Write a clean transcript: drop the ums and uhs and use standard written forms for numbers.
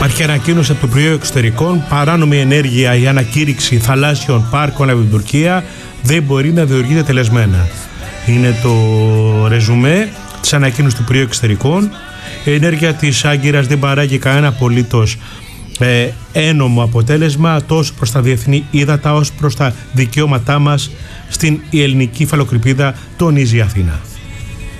Υπάρχει ανακοίνωση από το Υπουργείο Εξωτερικών: παράνομη ενέργεια ή ανακήρυξη θαλάσσιων πάρκων από την Τουρκία δεν μπορεί να διοργείται τελεσμένα. Είναι το ρεζουμέ της ανακοίνωσης του Υπουργείου Εξωτερικών. Η ενέργεια της Άγκυρας δεν παράγει κανένα απολύτως ένομο αποτέλεσμα τόσο προς τα διεθνή ύδατα όσο προς τα δικαιώματά μας στην ελληνική υφαλοκρηπίδα, τονίζει η Αθήνα.